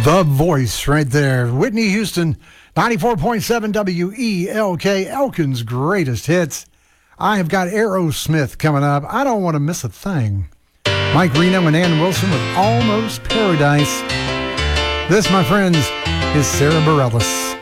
The voice right there. Whitney Houston, 94.7 WELK, Elkin's greatest hits. I have got Aerosmith coming up. I don't want to miss a thing. Mike Reno and Ann Wilson with Almost Paradise. This, my friends, is Sarah Bareilles.